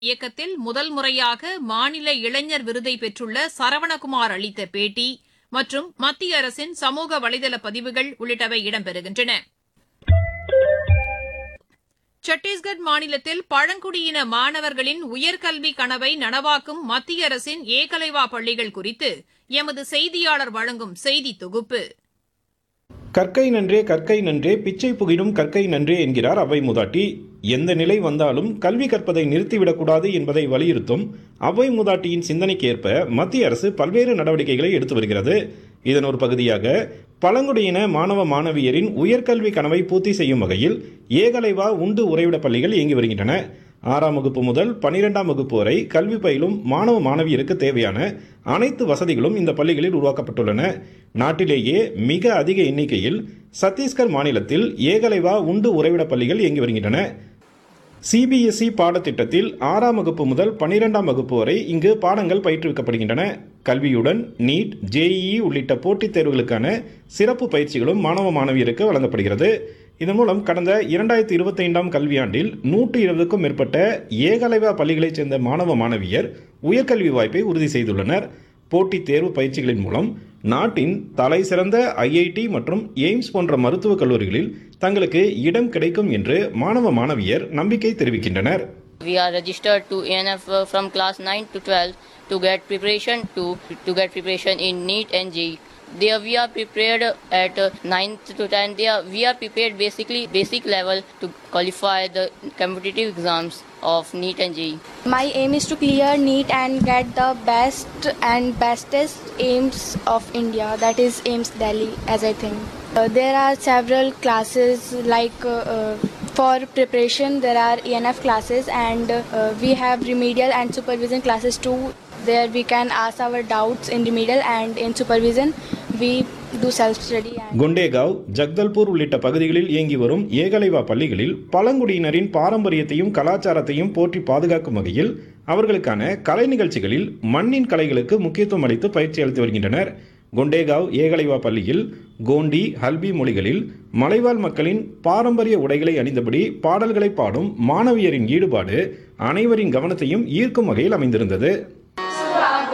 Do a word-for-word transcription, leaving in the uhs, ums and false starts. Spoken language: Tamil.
இயக்கத்தில் முதல் முறையாக மாநில இளைஞர் விருதை பெற்றுள்ள சரவணகுமார் அளித்த பேட்டி மற்றும் மத்திய அரசின் சமூக வலைதள பதிவுகள் உள்ளிட்டவை இடம்பெறுகின்றன. சத்தீஸ்கர் மாநிலத்தில் பழங்குடியின மாணவர்களின் உயர்கல்வி கனவை நனவாக்கும் மத்திய அரசின் ஏகலைவா பள்ளிகள் குறித்து எமது செய்தியாளர் வழங்கும் செய்தி தொகுப்பு. கற்கை நன்றே கற்கை நன்றே பிச்சை புகிடும் கற்கை நன்றே என்கிறார் அவ்வை மூதாட்டி. எந்த நிலை வந்தாலும் கல்வி கற்பதை நிறுத்திவிடக்கூடாது என்பதை வலியுறுத்தும் அவ்வை மூதாட்டியின் சிந்தனைக்கு ஏற்ப மத்திய அரசு பல்வேறு நடவடிக்கைகளை எடுத்து வருகிறது. இதன் ஒரு பகுதியாக பழங்குடியின மாணவ மாணவியரின் உயர்கல்வி கனவை பூர்த்தி செய்யும் வகையில் ஏகலைவா உண்டு உறைவிட பள்ளிகள் இயங்கி வருகின்றன. ஆறாம் வகுப்பு முதல் பனிரெண்டாம் வகுப்பு வரை கல்வி பயிலும் மாணவ மாணவியருக்கு தேவையான அனைத்து வசதிகளும் இந்த பள்ளிகளில் உருவாக்கப்பட்டுள்ளன. நாட்டிலேயே மிக அதிக எண்ணிக்கையில் சத்தீஸ்கர் மாநிலத்தில் ஏகலைவா உண்டு உறைவிட பள்ளிகள் இயங்கி வருகின்றன. சிபிஎஸ்இ பாடத்திட்டத்தில் ஆறாம் வகுப்பு முதல் பனிரெண்டாம் வகுப்பு வரை இங்கு பாடங்கள் பயிற்றுவிக்கப்படுகின்றன. கல்வியுடன் நீட், ஜேஇஇ உள்ளிட்ட போட்டித் தேர்வுகளுக்கான சிறப்பு பயிற்சிகளும் மாணவ மாணவியருக்கு வழங்கப்படுகிறது. இதன் மூலம் கடந்த இரண்டாயிரத்தி இருபத்தி ஐந்தாம் கல்வியாண்டில் நூற்றி இருபதுக்கும் மேற்பட்ட ஏகலைவா பள்ளிகளைச் சேர்ந்த மாணவ மாணவியர் உயர்கல்வி வாய்ப்பை உறுதி செய்துள்ளனர். போட்டித் தேர்வு பயிற்சிகளின் மூலம் நாட்டின் தலை சிறந்த ஐஐடி மற்றும் எய்ம்ஸ் போன்ற மருத்துவக் கல்லூரிகளில் தங்களுக்கு இடம் கிடைக்கும் என்று மாணவ மாணவியர் நம்பிக்கை தெரிவிக்கின்றனர். We are registered to A N F from class nine to twelve to get preparation to to get preparation in NEET and J E E. There we are prepared at ninth to tenth. There we are prepared basically basic level to qualify the competitive exams of NEET and J E E. My aim is to clear NEET and get the best and bestest aims of India, that is AIMS Delhi, as I think. Uh, there are several classes like uh, uh, for preparation there are E N F classes and uh, we have remedial and supervision classes too. There we can ask our doubts in remedial and in supervision we do self study. குண்டேகாவ், Jagdalpur உள்ளிட்ட பகுதிகளில் இயங்கி வரும் ஏகலைவா பள்ளிகளில் பழங்குடியினரின் பாரம்பரியத்தையும் கலாச்சாரத்தையும் போற்றி பாதுகாக்கும் வகையில் அவர்களுக்கான கலை நிகழ்ச்சிகளில் மண்ணின் கலைகளுக்கு முக்கியத்துவம் அளித்து பயிற்சி அளித்து வருகின்றனர். குண்டேகாவ் ஏகலைவா பள்ளியில் கோண்டி, ஹல்பி மொழிகளில் மலைவாழ் மக்களின் பாரம்பரிய உடைகளை அணிந்தபடி பாடல்களை பாடும் மாணவியரின் ஈடுபாடு அனைவரின் கவனத்தையும் ஈர்க்கும் வகையில் அமைந்திருந்தது.